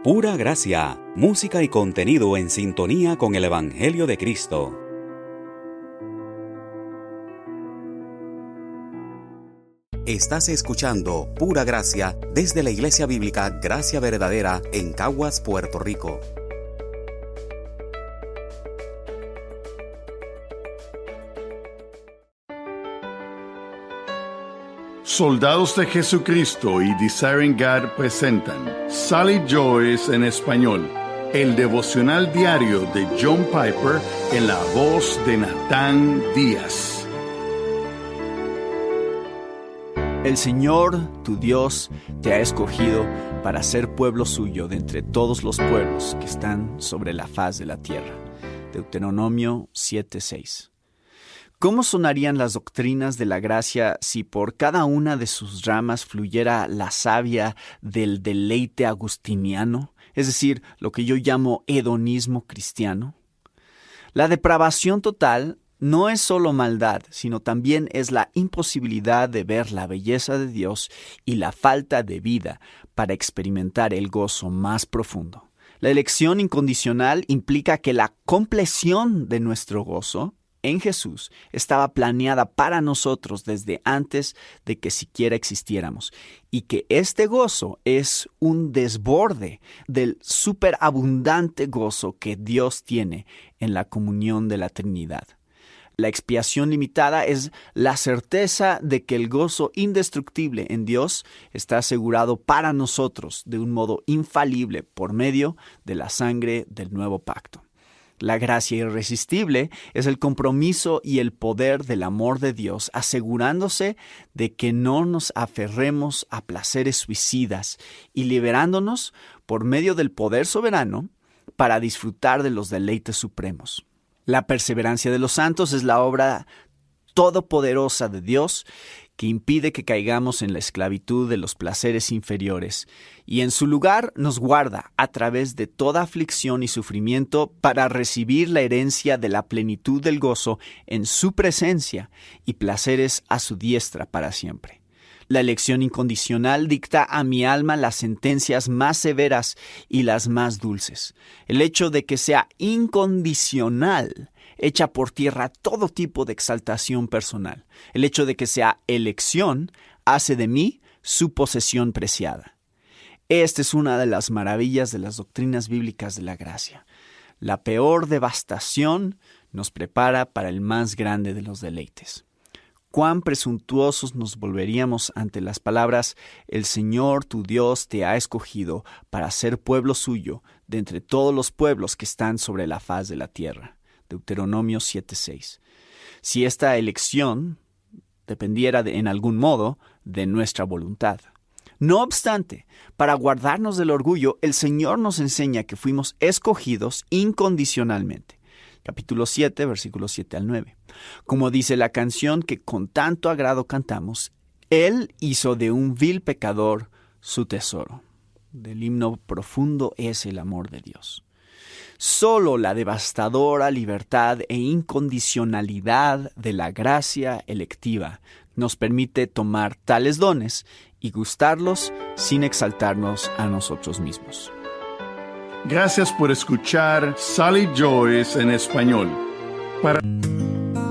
Pura gracia, música y contenido en sintonía con el Evangelio de Cristo. Estás escuchando Pura Gracia desde la Iglesia Bíblica Gracia Verdadera en Caguas, Puerto Rico. Soldados de Jesucristo y Desiring God presentan Sally Joyce en español, el devocional diario de John Piper en la voz de Natán Díaz. El Señor, tu Dios, te ha escogido para ser pueblo suyo de entre todos los pueblos que están sobre la faz de la tierra. Deuteronomio 7:6. ¿Cómo sonarían las doctrinas de la gracia si por cada una de sus ramas fluyera la savia del deleite agustiniano, es decir, lo que yo llamo hedonismo cristiano? La depravación total no es solo maldad, sino también es la imposibilidad de ver la belleza de Dios y la falta de vida para experimentar el gozo más profundo. La elección incondicional implica que la compleción de nuestro gozo en Jesús estaba planeada para nosotros desde antes de que siquiera existiéramos, y que este gozo es un desborde del superabundante gozo que Dios tiene en la comunión de la Trinidad. La expiación limitada es la certeza de que el gozo indestructible en Dios está asegurado para nosotros de un modo infalible por medio de la sangre del nuevo pacto. La gracia irresistible es el compromiso y el poder del amor de Dios, asegurándose de que no nos aferremos a placeres suicidas y liberándonos por medio del poder soberano para disfrutar de los deleites supremos. La perseverancia de los santos es la obra todopoderosa de Dios que impide que caigamos en la esclavitud de los placeres inferiores, y en su lugar nos guarda a través de toda aflicción y sufrimiento para recibir la herencia de la plenitud del gozo en su presencia y placeres a su diestra para siempre. La elección incondicional dicta a mi alma las sentencias más severas y las más dulces. El hecho de que sea incondicional echa por tierra todo tipo de exaltación personal. El hecho de que sea elección hace de mí su posesión preciada. Esta es una de las maravillas de las doctrinas bíblicas de la gracia. La peor devastación nos prepara para el más grande de los deleites. Cuán presuntuosos nos volveríamos ante las palabras: el Señor tu Dios te ha escogido para ser pueblo suyo de entre todos los pueblos que están sobre la faz de la tierra. Deuteronomio 7:6. Si esta elección dependiera en algún modo de nuestra voluntad. No obstante, para guardarnos del orgullo, el Señor nos enseña que fuimos escogidos incondicionalmente. Capítulo 7, versículos 7 al 9. Como dice la canción que con tanto agrado cantamos, Él hizo de un vil pecador su tesoro. Del himno profundo es el amor de Dios. Solo la devastadora libertad e incondicionalidad de la gracia electiva nos permite tomar tales dones y gustarlos sin exaltarnos a nosotros mismos. Gracias por escuchar Sally Joyce en español. Para